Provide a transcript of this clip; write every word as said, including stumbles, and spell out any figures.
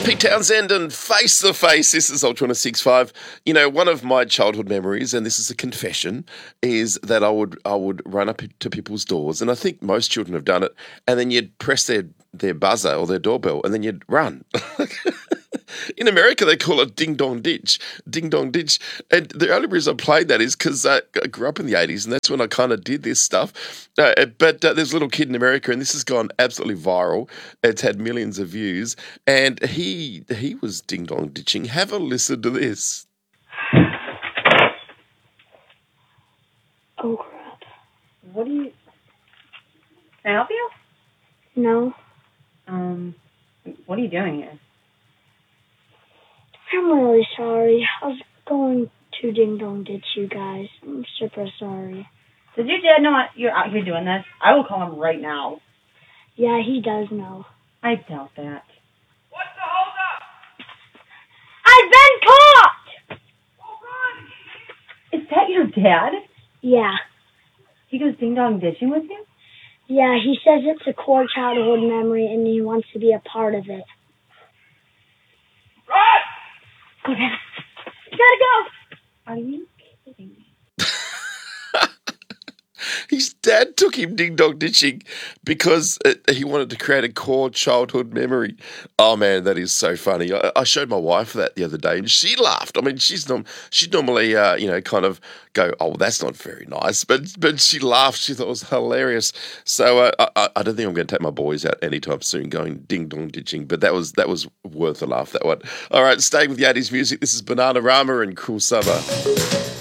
Pete Townsend and Face the Face. This is Ultra one oh six point five. You know, one of my childhood memories, and this is a confession, is that I would I would run up to people's doors, and I think most children have done it, and then you'd press their, their buzzer or their doorbell, and then you'd run. In America, they call it ding dong ditch, ding dong ditch. And the only reason I played that is because I grew up in the eighties, and that's when I kind of did this stuff. Uh, but uh, there's a little kid in America, and this has gone absolutely viral. It's had millions of views, and he he was ding dong ditching. Have a listen to this. Oh crap! What do you? Can I help you? No. Um, what are you doing here? I'm really sorry. I was going to ding dong ditch you guys. I'm super sorry. Does your dad know you're out here doing this? I will call him right now. Yeah, he does know. I doubt that. What's the hold up? I've been caught! Oh, run! Is that your dad? Yeah. He goes ding dong ditching with you? Yeah, he says it's a core childhood memory and he wants to be a part of it. Run! Okay. Gotta go! Are you kidding me? His dad took him ding dong ditching because uh, he wanted to create a core childhood memory. Oh man, that is so funny. I, I showed my wife that the other day, and she laughed. I mean, she's norm- she'd normally, uh, you know, kind of go, "Oh, well, that's not very nice," but but she laughed. She thought it was hilarious. So uh, I, I don't think I'm going to take my boys out anytime soon going ding dong ditching. But that was that was worth a laugh. That one. All right, staying with the eighties music. This is Bananarama and Cruel Summer.